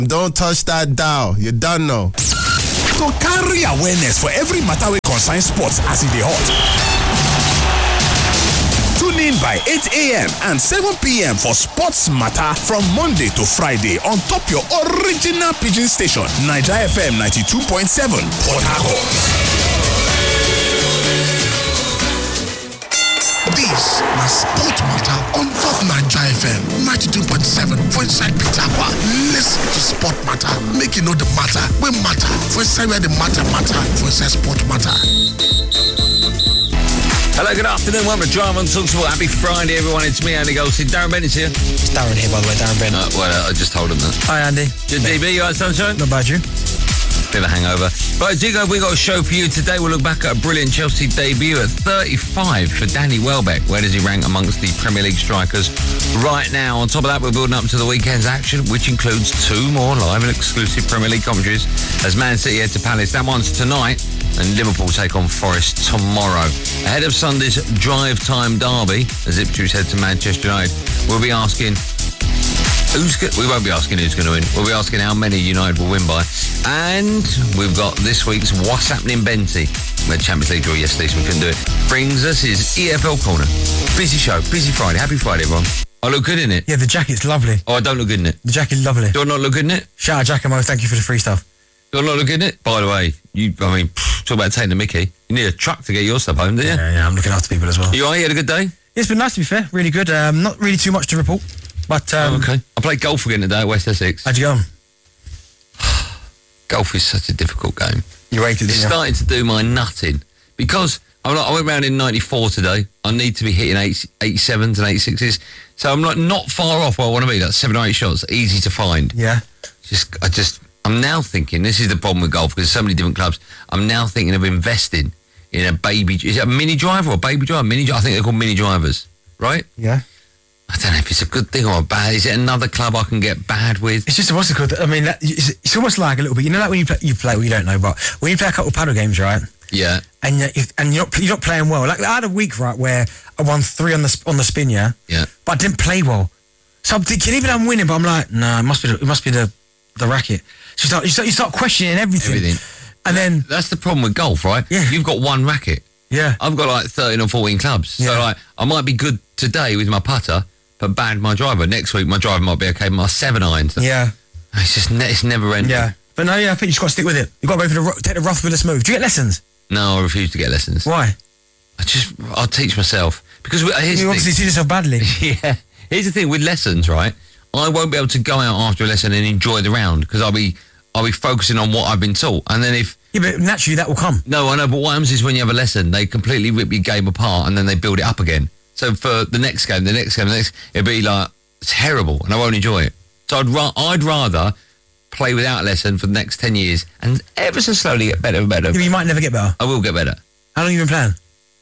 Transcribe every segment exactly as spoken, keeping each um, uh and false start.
Don't touch that dial. You done know. To carry awareness for every matter wey concern sports as e dey hot. Tune in by eight a.m. and seven p.m. for Sports Matter from Monday to Friday on top your original Pidgin station, Niger F M ninety-two point seven, Port Harcourt. This na Sport Matter on top Niger F M ninety-two point seven for inside Peter Akwa. Listen to Sport Matter, make you know the matter wey matter for inside where the matter matter for inside Sport Matter. Hello, good afternoon. Welcome to Drive on Talksport. Happy Friday, everyone. It's me, Andy Goldstein. Darren Bennett here. It's Darren here, by the way. Darren Bennett. Uh, well, uh, I just told him that. Hi, Andy. Good D B, you alright, sunshine? Not bad, you? Bit of a hangover. Right, Digo, we got a show for you today. We'll look back at a brilliant Chelsea debut at thirty-five for Danny Welbeck. Where does he rank amongst the Premier League strikers right now? On top of that, we're building up to the weekend's action, which includes two more live and exclusive Premier League commentaries as Man City head to Palace. That one's tonight, and Liverpool take on Forest tomorrow. Ahead of Sunday's drive time derby, as Ipswich head to Manchester United, we'll be asking who's go- we won't be asking who's going to win. We'll be asking how many United will win by. And we've got this week's What's Happening Benty. We had Champions League draw yesterday, so we couldn't do it. Brings us his E F L corner. Busy show, busy Friday. Happy Friday, everyone. I look good in it. Yeah, the jacket's lovely. Oh, I don't look good in it. The jacket's lovely. Do I not look good in it? Shout out Giacomo, thank you for the free stuff. Do I not look good in it? By the way, you, I mean, pff, talk about taking the mickey. You need a truck to get your stuff home, do you? Yeah, yeah, I'm looking after people as well. You are? You had a good day? It's been nice, to be fair. Really good. Um, not really too much to report, but... Um, Oh, okay. I played golf again today at West Essex. How'd you go? Golf is such a difficult game. You rated it, It's yeah? starting to do my nutting because I'm like, I went round in ninety-four today. I need to be hitting eight, eighty-sevens and eighty-sixes. So I'm like not far off where I want to be. Like seven or eight shots, easy to find. Yeah. Just, I just, I'm now thinking, this is the problem with golf because there's so many different clubs. I'm now thinking of investing in a baby, is it a mini driver or a baby driver? Mini, I think they're called mini drivers, right? Yeah. I don't know if it's a good thing or a bad. Is it another club I can get bad with? It's just, what's it called? I mean, that, it's, it's almost like a little bit, you know, like when you play, you play, well, you don't know, but when you play a couple of paddle games, right? Yeah. And you're, if, and you're not, you're not playing well. Like, I had a week, right, where I won three on the on the spin, yeah? Yeah. But I didn't play well. So I'm thinking, even though I'm winning, but I'm like, no, it must be the, it must be the, the racket. So you start, you start, you start questioning everything. Everything. And then... That's the problem with golf, right? Yeah. You've got one racket. Yeah. I've got like thirteen or fourteen clubs. Yeah. So like, I might be good today with my putter, but bad my driver. Next week, my driver might be okay with my seven irons. Yeah. It's just, ne- it's never ending. Yeah. But no, yeah, I think you just got to stick with it. You've got to go for the, ro- take the rough with the smooth. Do you get lessons? No, I refuse to get lessons. Why? I just, I'll teach myself. Because we, here's You the obviously see yourself badly. thing. Yeah. Here's the thing with lessons, right? I won't be able to go out after a lesson and enjoy the round because I'll be, I'll be focusing on what I've been taught. And then if, Yeah, but naturally that will come. no, I know, but what happens is when you have a lesson, they completely rip your game apart and then they build it up again. So for the next game, the next game, the next, it'll be like terrible and I won't enjoy it. So I'd, ra- I'd rather play without a lesson for the next ten years and ever so slowly get better and better. Yeah, but you might never get better. I will get better. How long have you been playing?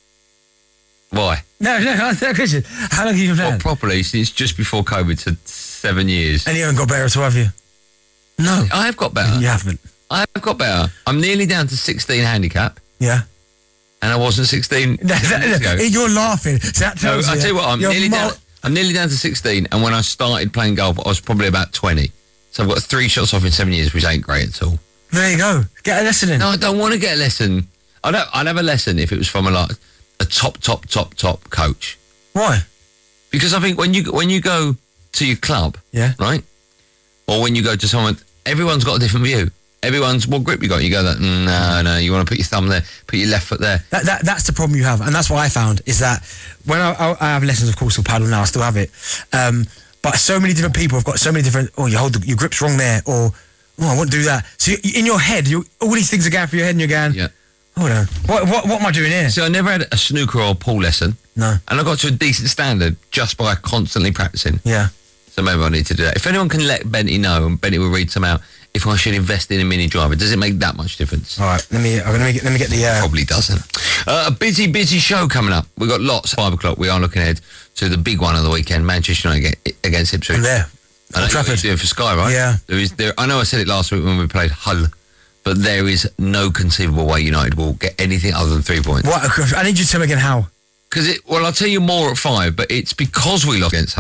Why? No, no, answer that question. How long have you been playing? Well, properly, since just before COVID, to seven years. And you haven't got better at all, have you? No. I have got better. You haven't. I have got better. I'm nearly down to sixteen handicap, Yeah. and I wasn't sixteen minutes ago. You're laughing. So that No, tells I you tell you what, I'm you're nearly mul- down. I'm nearly down to sixteen, and when I started playing golf, I was probably about twenty. So I've got three shots off in seven years, which ain't great at all. There you go. Get a lesson in. No, I don't want to get a lesson. I don't. I'd have a lesson if it was from a like a top, top, top, top coach. Why? Because I think when you when you go to your club, Yeah. right, or when you go to someone, everyone's got a different view. Everyone's, what grip you got? You go that, mm, no, no, you want to put your thumb there, put your left foot there. That, that That's the problem you have. And that's what I found, is that when I, I, I have lessons, of course, with paddle now, I still have it. Um, but so many different people have got so many different, oh, you hold the, your grip's wrong there, or, oh, I won't do that. So you, in your head, you, all these things are going through your head and you're going, Yeah. hold on, what, what, what am I doing here? So I never had a snooker or a pool lesson. No. And I got to a decent standard just by constantly practicing. Yeah. So maybe I need to do that. If anyone can let Benty know, and Benty will read some out, if I should invest in a mini driver, does it make that much difference? All right, let me, I'm gonna get, let me get the... Uh, Probably doesn't. Uh, a busy, busy show coming up. We've got lots. Five o'clock, we are looking ahead to the big one of the weekend, Manchester United against Ipswich. I'm there. I know Old what you're Trafford. doing for Sky, right? Yeah. There is, there, I know I said it last week when we played Hull, but there is no conceivable way United will get anything other than three points. What? I need you to tell me again how. Because it, well, I'll tell you more at five, but it's because we lost against Hull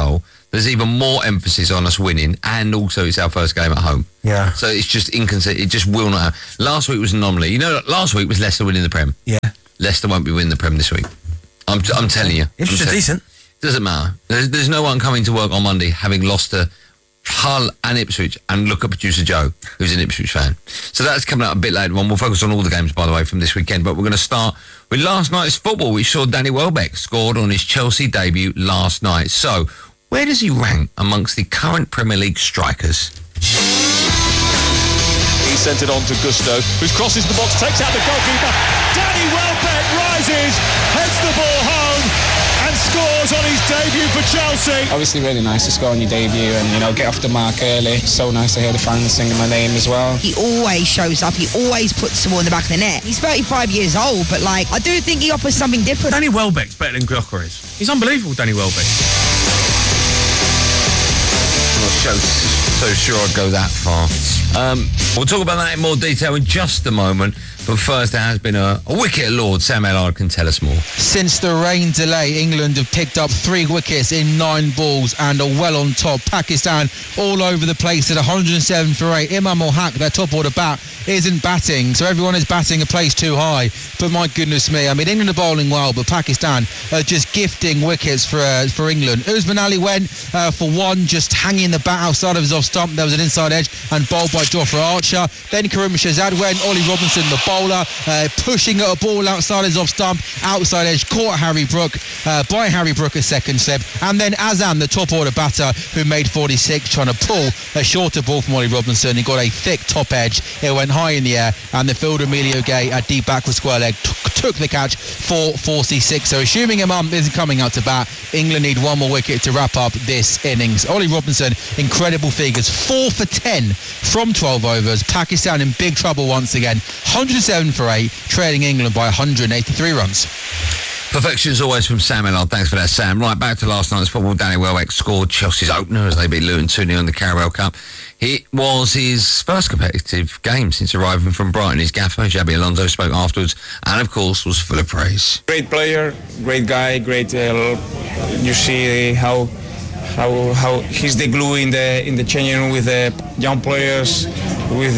there's even more emphasis on us winning, and also it's our first game at home. Yeah. So it's just inconsistent. It just will not happen. Last week was an anomaly. You know, last week was Leicester winning the Prem. Yeah. Leicester won't be winning the Prem this week. I'm, I'm telling you. It's just decent. Doesn't matter. There's, there's no one coming to work on Monday having lost to Hull and Ipswich, and look at producer Joe, who's an Ipswich fan. So that's coming out a bit later on. We'll focus on all the games, by the way, from this weekend, but we're going to start with last night's football, which saw Danny Welbeck scored on his Chelsea debut last night. So, where does he rank amongst the current Premier League strikers? He sent it on to Gusto, who crosses the box, takes out the goalkeeper. Danny Welbeck rises, heads the ball home, and scores on his debut for Chelsea. Obviously really nice to score on your debut and, you know, get off the mark early. So nice to hear the fans singing my name as well. He always shows up. He always puts the ball in the back of the net. He's thirty-five years old, but, like, I do think he offers something different. Danny Welbeck's better than Gyökeres. He's unbelievable, Danny Welbeck. I'm not so, so sure I'd go that far. Um, we'll talk about that in more detail in just a moment. But first, there has been a, a wicket lord. Sam Ellard can tell us more. Since the rain delay, England have picked up three wickets in nine balls and are well on top. Pakistan all over the place at one hundred seven for eight. Imam ul Haq, their top order bat, isn't batting, so everyone is batting a place too high. But my goodness me, I mean, England are bowling well, but Pakistan are just gifting wickets for uh, for England. Usman Ali went uh, for one, just hanging the bat outside of his off stump. There was an inside edge and bowled by Jofra Archer. Then Karim Shahzad went. Ollie Robinson, the bowler, uh, pushing at a ball outside his off stump, outside edge, caught Harry Brook uh, by Harry Brook a second slip. And then Azam, the top order batter, who made forty-six, trying to pull a shorter ball from Ollie Robinson. He got a thick top edge. It went high in the air, and the fielder Emilio Gay at deep back with square leg t- took the catch for forty-six. So assuming Imam isn't coming out to bat, England need one more wicket to wrap up this innings. Ollie Robinson, incredible figures, four for ten from twelve overs. Pakistan in big trouble once again, one hundred seven for eight, trailing England by one hundred eighty-three runs. Perfection as always from Sam Ellard. Thanks for that, Sam. Right, back to last night's football. Danny Welbeck scored Chelsea's opener as they beat Luton two nil in the Carabao Cup. It was his first competitive game since arriving from Brighton. His gaffer, Xabi Alonso, spoke afterwards and, of course, was full of praise. Great player, great guy, great. Uh, you see how how how he's the glue in the in the changing room with the young players, with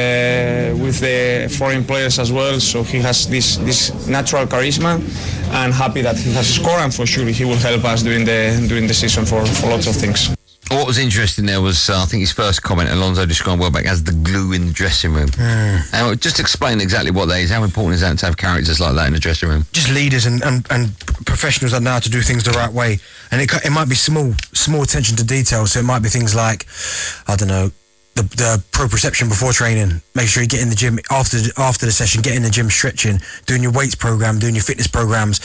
the with the foreign players as well. So he has this this natural charisma, and happy that he has scored, and for sure he will help us during the during the season for, for lots of things. What was interesting there was, uh, I think his first comment, Alonso described Welbeck as the glue in the dressing room. Mm. And just explain exactly what that is. How important is that to have characters like that in the dressing room? Just leaders and, and, and professionals that know how to do things the right way. And it it might be small, small attention to detail. So it might be things like, I don't know, the the proprioception before training. Make sure you get in the gym after after the session. Get in the gym, stretching, doing your weights program, doing your fitness programs.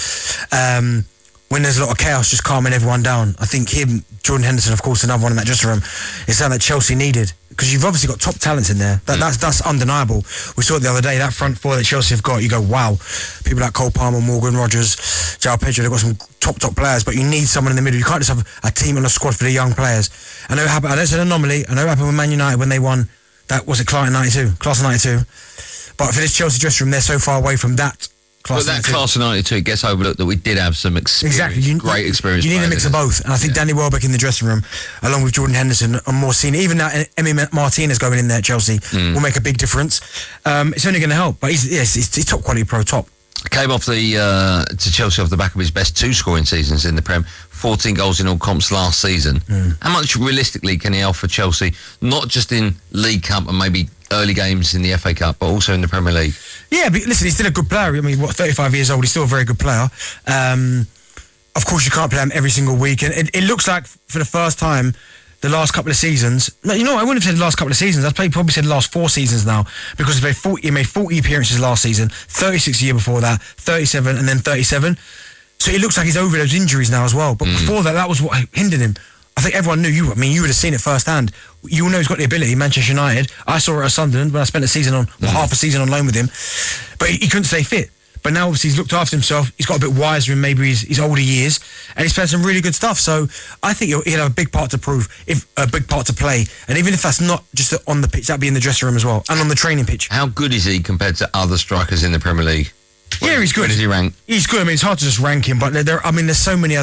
Um, when there's a lot of chaos, just calming everyone down. I think him, Jordan Henderson, of course, another one in that dressing room, is something that Chelsea needed. Because you've obviously got top talents in there. That, that's that's undeniable. We saw it the other day, that front four that Chelsea have got, you go, wow. People like Cole Palmer, Morgan Rogers, João Pedro, they've got some top, top players, but you need someone in the middle. You can't just have a team and a squad for the young players. I know it happened, I know it's an anomaly. I know it happened with Man United when they won, that was it, Class of ninety-two? Class of ninety-two. But for this Chelsea dressing room, they're so far away from that. Class but that ninety-two. Class of ninety-two, it gets overlooked that we did have some experience. Exactly. You, great experience. You need a mix of both. And I think yeah. Danny Welbeck in the dressing room, along with Jordan Henderson, are more senior. Even now, Emi Martinez going in there at Chelsea mm. will make a big difference. Um, it's only going to help. But he's, yes, he's, he's top quality pro, top. Came off the uh, to Chelsea off the back of his best two scoring seasons in the Prem, fourteen goals in all comps last season. Mm. How much realistically can he offer Chelsea, not just in League Cup and maybe early games in the F A Cup, but also in the Premier League? Yeah, but listen, he's still a good player. I mean, what, thirty-five years old, he's still a very good player. Um, of course, you can't play him every single week, and it, it looks like for the first time, the last couple of seasons, you know, I wouldn't have said the last couple of seasons, I'd probably said the last four seasons now, because he made forty, he made forty appearances last season, thirty-six a year before that, thirty-seven, and then thirty-seven. So it looks like he's over those injuries now as well. But mm. before that, that was what hindered him. I think everyone knew you. I mean, you would have seen it firsthand. You all know he's got the ability. Manchester United. I saw it at Sunderland when I spent a season on, mm. well, half a season on loan with him. But he, he couldn't stay fit. But now, obviously, he's looked after himself. He's got a bit wiser in maybe his, his older years, and he's playing some really good stuff. So I think he'll, he'll have a big part to prove, if a big part to play. And even if that's not just on the pitch, that'd be in the dressing room as well, and on the training pitch. How good is he compared to other strikers in the Premier League? Where, yeah, he's good. Where does he rank? He's good. I mean, it's hard to just rank him, but there, there, I mean, there's so many other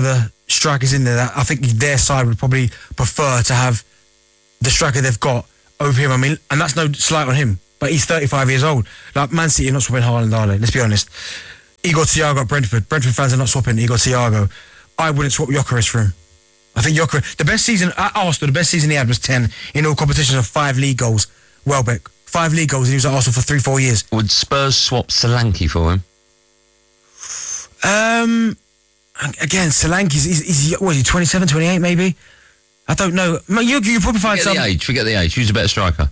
strikers in there that I think their side would probably prefer to have the striker they've got over him. I mean, and that's no slight on him, but he's thirty-five years old. Like, Man City are not swapping Haaland, are they? Let's be honest. Igor Thiago at Brentford. Brentford fans are not swapping Igor Thiago. I wouldn't swap Gyökeres for him. I think Gyökeres, the best season at Arsenal, the best season he had was ten in all competitions of five league goals. Welbeck, five league goals, and he was at Arsenal for three, four years. Would Spurs swap Solanke for him? Um, again, Solanke's, he's, he's, what is he, twenty-seven, twenty-eight maybe? I don't know. You, you probably find Forget some... the age, forget the age. Who's a better striker?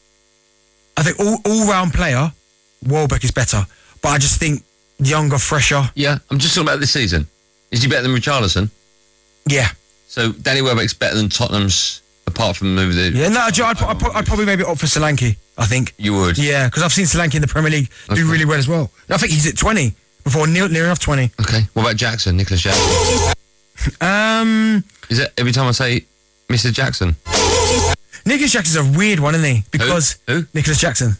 I think all, all-round player, Welbeck is better. But I just think younger, fresher. Yeah, I'm just talking about this season. Is he better than Richarlison? Yeah. So Danny Welbeck's better than Tottenham's, apart from maybe the... Yeah, no, I'd, I'd, I'd, I'd probably maybe opt for Solanke, I think. You would? Yeah, because I've seen Solanke in the Premier League do Okay. really well as well. I think he's at twenty, before near, near enough twenty. Okay. What about Jackson, Nicholas Jackson? Um, Is it every time I say Mister Jackson? Nicholas Jackson's a weird one, isn't he? Because... Who? Who? Nicholas Jackson.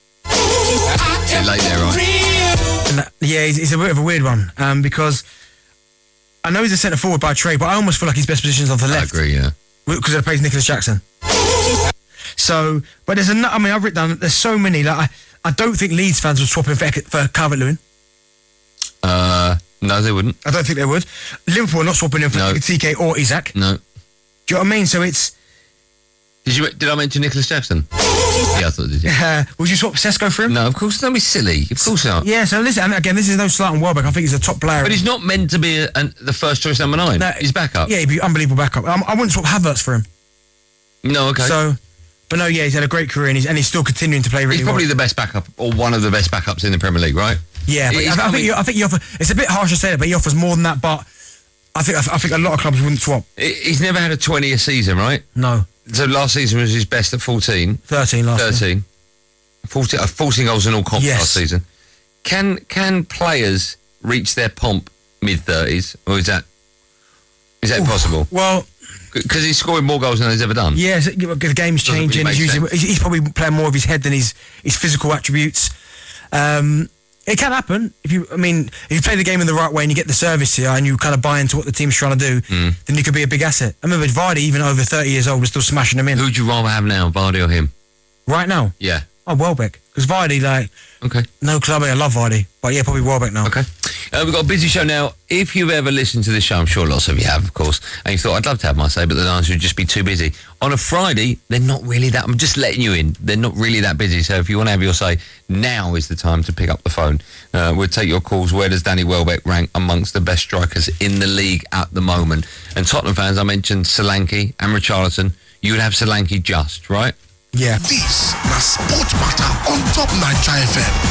Bit late there, right? And that, yeah, he's, he's a bit of a weird one, um, because I know he's a centre forward by trade, but I almost feel like his best position's on the I left. agree, yeah. Because it plays Nicholas Jackson. So, but there's a, I mean, I've written down, there's so many, like, I, I don't think Leeds fans would swap him for, for Calvert-Lewin. Uh, no, they wouldn't. I don't think they would. Liverpool are not swapping him for No. T K or Isaac. No. Do you know what I mean? So it's, Did you? Did I mention Nicholas Jackson? Yeah, I thought did you? uh, would you swap Sesko for him? No, of course, don't be silly. Of course not. Yeah, so listen, and again, this is no slight on Welbeck. I think he's a top player. But he's not meant to be a, an, the first choice number nine. No, he's backup. Yeah, he'd be unbelievable backup. Um, I wouldn't swap Havertz for him. No, okay. So, but no, yeah, he's had a great career and he's, and he's still continuing to play really he's probably well. the best backup, or one of the best backups in the Premier League, right? Yeah, but He's I, I, coming- think he, I think he offer, it's a bit harsh to say that, but he offers more than that. But I think I think a lot of clubs wouldn't swap. He- He's never had a twenty a season, right? No, So last season was his best at fourteen. thirteen last year. thirteen. fourteen, uh, fourteen goals in all comps Yes. last season. Can can players reach their pomp mid thirties, or is that is that possible? Well, Because he's scoring more goals than he's ever done. yeah, so, the game's Doesn't changing. really He's, make using, sense. he's he's probably playing more of his head than his his physical attributes. Um, it can happen if you. I mean, if you play the game in the right way and you get the service here and you kind of buy into what the team's trying to do, Mm. then you could be a big asset. I remember Vardy, even over thirty years old, was still smashing them in. Who would you rather have now, Vardy or him? Right now, Yeah. oh Welbeck, because Vardy, like, Okay. no club, I love Vardy, but yeah, probably Welbeck now. Okay. Uh, we've got a busy show now. If you've ever listened to this show, I'm sure lots of you have, of course, and you thought, I'd love to have my say, but the answer would just be too busy. On a Friday, they're not really that... I'm just letting you in. They're not really that busy, so if you want to have your say, now is the time to pick up the phone. Uh, we'll take your calls. Where does Danny Welbeck rank amongst the best strikers in the league at the moment? And Tottenham fans, I mentioned Solanke and Richarlison. You would have Solanke just, right? Yeah. This na Sport Matter on Top Nigeria F M.